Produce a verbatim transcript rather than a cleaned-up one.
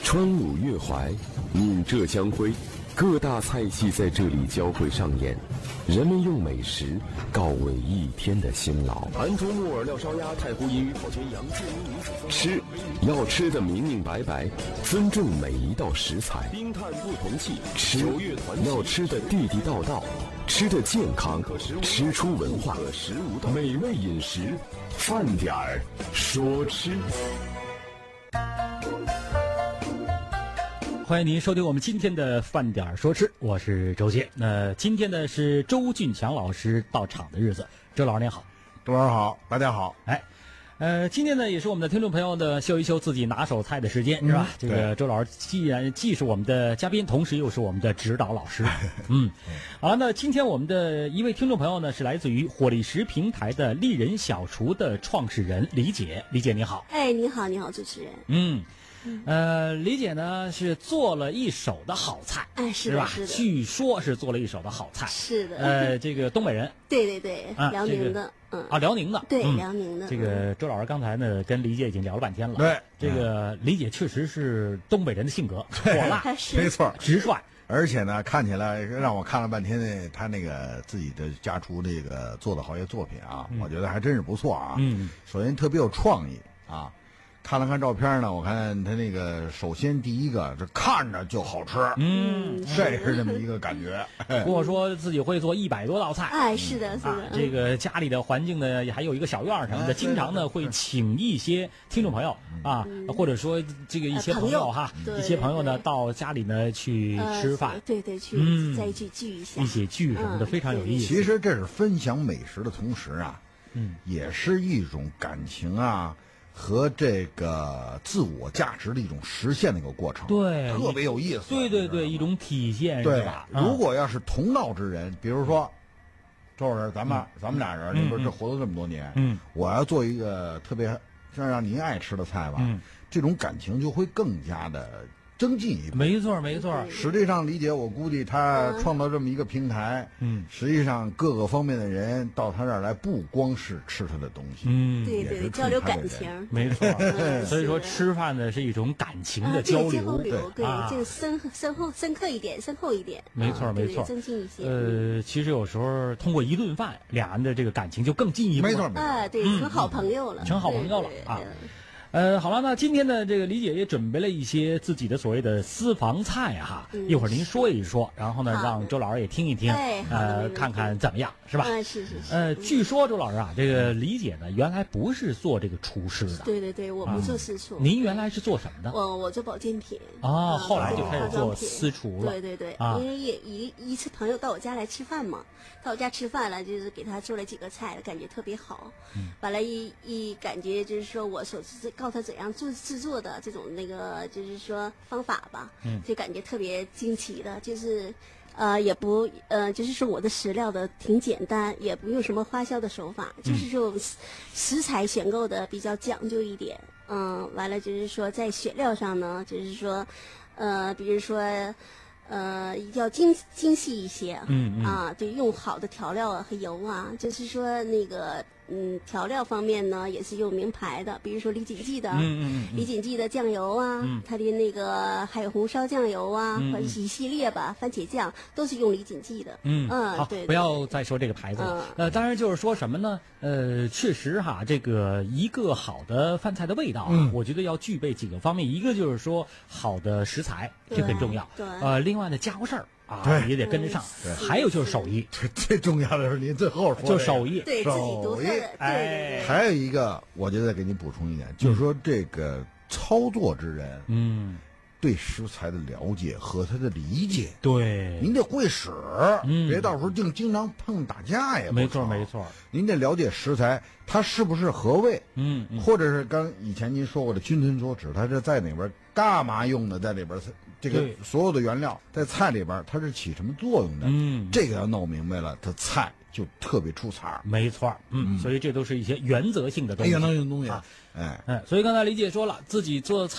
川鲁粤淮，闽浙江徽，各大菜系在这里交汇上演，人们用美食告慰一天的辛劳。 盘珠木耳料烧鸭，太湖银鱼泡全羊，建议女子吃要吃得明明白白，尊重每一道食材。 冰炭不同气， 吃要吃得地地道道，吃得健康，吃出文化。美味饮食，饭点儿说吃。 欢迎您收听我们今天的饭点说吃，我是周杰。那今天呢是周俊强老师到场的日子，周老师您好。 周老师好，大家好。 哎，呃，今天呢也是我们的听众朋友的秀一秀自己拿手菜的时间，嗯、是吧？这个周老师既然既是我们的嘉宾，同时又是我们的指导老师。嗯，好了，那今天我们的一位听众朋友呢是来自于火力食平台的丽人小厨的创始人李姐，李姐你好。 哎，你好，你好，主持人。 嗯。呃，李姐呢是做了一手的好菜， 哎，是的， 是吧？ 是的，据说是做了一手的好菜， 是的。 呃，这个东北人， 对对对， 啊、 辽宁的， 这个、 嗯， 啊，辽宁的， 对， 嗯、 辽宁的。 这个周老师刚才呢跟李姐已经聊了半天了， 对， 这个李姐确实是东北人的性格，火辣， 没错， 直率。 而且呢，看起来让我看了半天呢，他那个自己的家厨这个做的好些作品啊，嗯、我觉得还真是不错啊。 嗯， 首先特别有创意啊。看了看照片呢，我看他那个首先第一个，这看着就好吃， 嗯， 这是这么一个感觉。 跟我说自己会做一百多道菜， 哎，是的，是的。 啊，这个家里的环境呢，还有一个小院什么的，经常呢会请一些听众朋友啊，或者说这个一些朋友哈，一些朋友呢到家里呢去吃饭， 对对，去再去聚一下， 一起聚什么的，非常有意思。 其实这是分享美食的同时啊， 嗯， 也是一种感情啊。和这个自我价值的一种实现的一个过程， 对， 特别有意思。 对对对，一种体现， 对是吧？ 如果要是同道之人，比如说周老师，咱们、嗯、咱们俩人，你不是这活了这么多年， 嗯，我要做一个特别像让您爱吃的菜吧， 嗯， 这种感情就会更加的增进一步。 没错没错。 实际上，李姐，我估计他创造这么一个平台， 嗯， 实际上各个方面的人到他这儿来，不光是吃他的东西， 嗯， 对对，交流感情， 没错。所以说，吃饭呢是一种感情的交流， 对，这个深深厚深刻一点，深厚一点。 没错没错， 增进一些。 呃，其实有时候通过一顿饭，俩人的这个感情就更进一步。 没错， 啊，对，成好朋友了， 成好朋友了啊。呃，好了，那今天呢，这个李姐也准备了一些自己的所谓的私房菜哈， 嗯、 一会儿您说一说，然后呢，让周老师也听一听， 哎、 呃，看看怎么样，是吧？ 嗯，是是是。 呃，据说周老师啊，这个李姐呢，原来不是做这个厨师的。 对对对，我不做私厨。 嗯、您原来是做什么的？ 我我做保健品。 哦，后来就开始做私厨了。 对对对， 啊、 因为也一一次朋友到我家来吃饭嘛，到我家吃饭了，就是给他做了几个菜，感觉特别好。 嗯。 完了，一一感觉就是说我所告诉他怎样做。制作的这种那个就是说方法吧， 嗯， 就感觉特别惊奇的，就是呃也不呃就是说我的食料的挺简单，也不用什么花销的手法， 嗯、 就是说食材选购的比较讲究一点，嗯，完了就是说在选料上呢，就是说呃比如说呃要精精细一些， 嗯嗯啊，就用好的调料啊和油啊，就是说那个。嗯，调料方面呢，也是用名牌的，比如说李锦记的， 嗯嗯李锦记的酱油啊， 嗯、 它的那个还有红烧酱油啊， 嗯、 或者一系列吧，番茄酱都是用李锦记的。 嗯嗯， 好， 对对不要再说这个牌子了。 嗯、 呃，当然就是说什么呢？呃，确实哈，这个一个好的饭菜的味道啊， 嗯、 我觉得要具备几个方面，一个就是说好的食材，这很重要。 对。 呃，另外呢，家伙事儿。啊，也得跟得上。还有就是手艺， 最最重要的是您最后说的， 就手艺， 对自己独特的，对对。 还有一个，我觉得给您补充一点，就是说这个操作之人， 嗯， 对食材的了解和他的理解， 对， 您得会使， 嗯， 别到时候净经常碰打架呀。 没错没错， 您得了解食材，它是不是合味， 嗯， 或者是刚以前您说过的君臣佐指，它是在哪边干嘛用的，在里边。这个所有的原料在菜里边，它是起什么作用的？ 嗯， 这个要弄明白了，它菜就特别出彩。 没错，嗯，所以这都是一些原则性的东西， 原则性的东西啊， 哎哎，所以刚才李姐说了，自己做菜。